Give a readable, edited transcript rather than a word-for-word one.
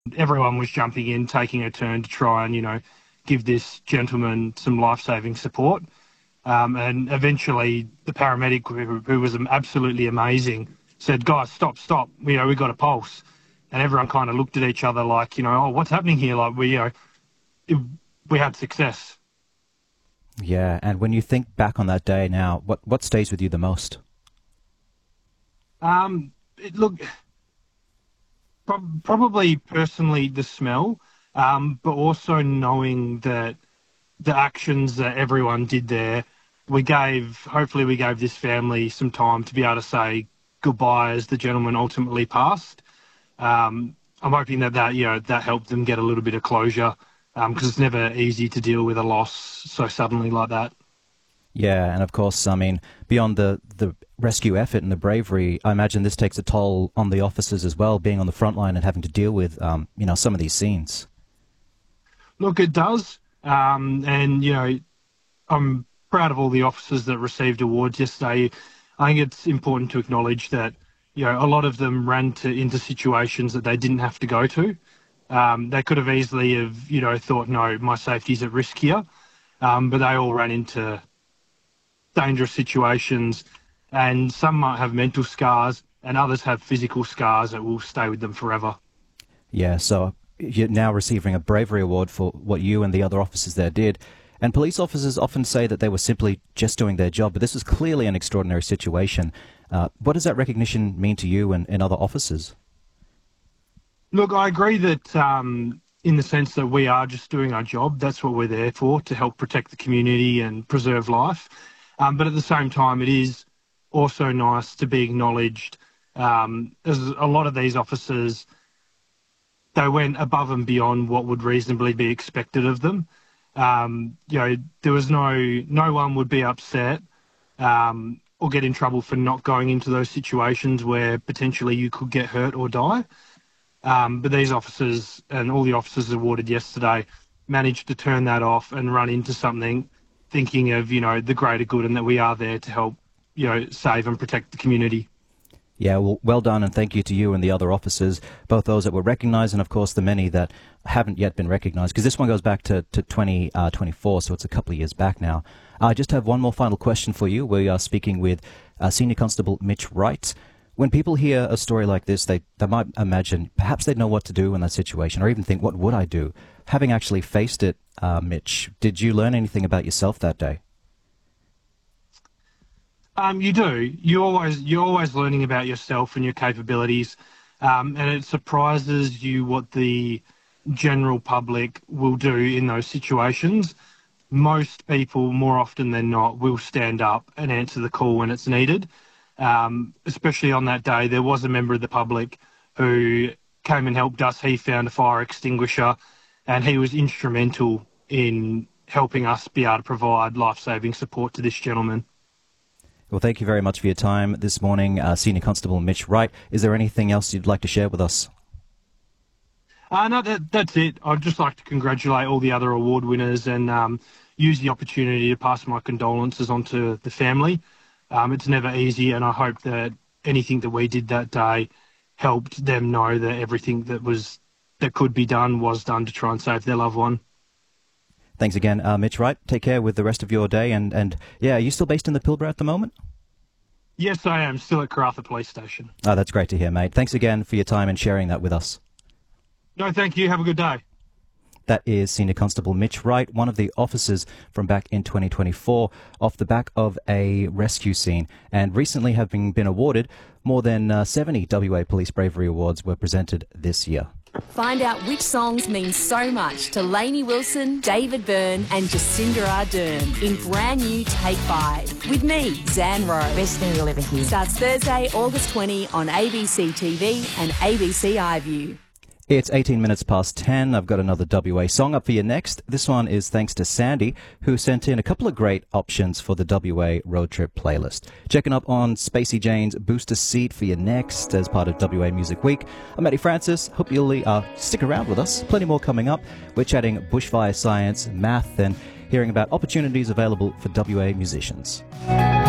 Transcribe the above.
Everyone was jumping in, taking a turn to try and, give this gentleman some life-saving support. And eventually the paramedic, who was absolutely amazing, said, "Guys, stop. We got a pulse." And everyone kind of looked at each other like, "Oh, what's happening here?" Like we had success. Yeah, and when you think back on that day now, what stays with you the most? Look, probably personally the smell, but also knowing that the actions that everyone did there, hopefully we gave this family some time to be able to say goodbye as the gentleman ultimately passed. I'm hoping that helped them get a little bit of closure, because it's never easy to deal with a loss so suddenly like that. Yeah, and of course, I mean, beyond the rescue effort and the bravery, I imagine this takes a toll on the officers as well, being on the front line and having to deal with, some of these scenes. Look, it does. And, I'm proud of all the officers that received awards yesterday. I think it's important to acknowledge that, a lot of them ran into situations that they didn't have to go to. They could have easily thought, no, my safety's at risk here. But they all ran into dangerous situations, and some might have mental scars and others have physical scars that will stay with them forever. Yeah, so you're now receiving a bravery award for what you and the other officers there did. And police officers often say that they were simply just doing their job, but this is clearly an extraordinary situation. What does that recognition mean to you and other officers? Look, I agree that in the sense that we are just doing our job. That's what we're there for, to help protect the community and preserve life. But at the same time, it is also nice to be acknowledged. As a lot of these officers, they went above and beyond what would reasonably be expected of them. There was no one would be upset or get in trouble for not going into those situations where potentially you could get hurt or die. But these officers and all the officers awarded yesterday managed to turn that off and run into something, thinking of, the greater good, and that we are there to help, save and protect the community. Yeah, well done, and thank you to you and the other officers, both those that were recognised and, of course, the many that haven't yet been recognised, because this one goes back to 2024, so it's a couple of years back now. I just have one more final question for you. We are speaking with Senior Constable Mitch Wright. When people hear a story like this, they might imagine perhaps they'd know what to do in that situation, or even think, what would I do? Having actually faced it, Mitch, did you learn anything about yourself that day? You do. You're always learning about yourself and your capabilities, and it surprises you what the general public will do in those situations. Most people, more often than not, will stand up and answer the call when it's needed. Especially on that day, there was a member of the public who came and helped us. He found a fire extinguisher, and he was instrumental in helping us be able to provide life-saving support to this gentleman. Well, thank you very much for your time this morning, Senior Constable Mitch Wright. Is there anything else you'd like to share with us? No, that's it. I'd just like to congratulate all the other award winners and use the opportunity to pass my condolences on to the family. It's never easy, and I hope that anything that we did that day helped them know that everything that could be done was done to try and save their loved one. Thanks again, Mitch Wright. Take care with the rest of your day. And yeah, are you still based in the Pilbara at the moment? Yes, I am. Still at Karratha Police Station. Oh, that's great to hear, mate. Thanks again for your time and sharing that with us. No, thank you. Have a good day. That is Senior Constable Mitch Wright, one of the officers from back in 2024, off the back of a rescue scene, and recently having been awarded more than 70 WA Police Bravery Awards were presented this year. Find out which songs mean so much to Lainey Wilson, David Byrne and Jacinda Ardern in brand new Take 5 with me, Zan Rowe. Best thing you'll ever hear. Starts Thursday, August 20 on ABC TV and ABC iView. It's 18 minutes past 10. I've got another WA song up for you next. This one is thanks to Sandy, who sent in a couple of great options for the WA road trip playlist. Checking up on Spacey Jane's Booster Seat for you next as part of WA Music Week. I'm Matty Francis. Hope you'll stick around with us. Plenty more coming up. We're chatting bushfire science, math, and hearing about opportunities available for WA musicians.